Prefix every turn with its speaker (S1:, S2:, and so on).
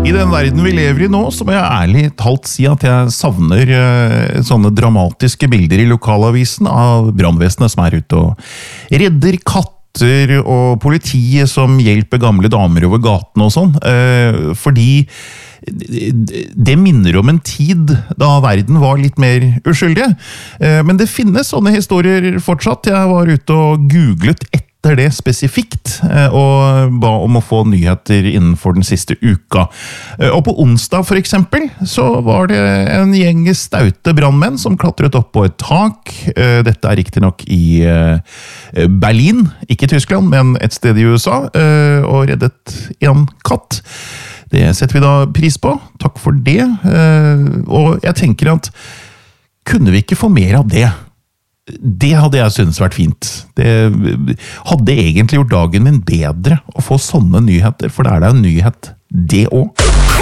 S1: I den verden vi lever i nå, så må jeg ærlig talt si at jeg savner sånne dramatiske bilder i lokalavisen av brannvesenet som er ute og redder katter og politiet som hjelper gamle damer over gaten og sånn. Fordi det minner om en tid da verden var litt mer uskyldig. Men det finnes sånne historier fortsatt. Jeg var ute og googlet etter det spesifikt, og ba om å få nyheter innenfor den siste uka. Og på onsdag for eksempel, så var det en gjeng staute brandmenn som klatret opp på et tak. Dette er riktig nok i Berlin, ikke Tyskland, men et sted i USA, og reddet en katt. Det setter vi da pris på. Takk for det. Og jeg tenker at kunne vi ikke få mer av det? Det hadde jeg syntes vært fint. Det hadde egentlig gjort dagen min bedre å få sånne nyheter, for det er en nyhet, det også.